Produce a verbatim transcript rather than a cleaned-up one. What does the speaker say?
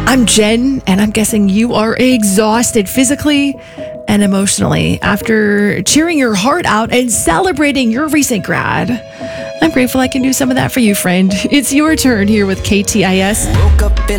I'm Jen, and I'm guessing you are exhausted physically and emotionally after cheering your heart out and celebrating your recent grad. I'm grateful I can do some of that for you, friend. It's your turn here with K T I S. Woke up in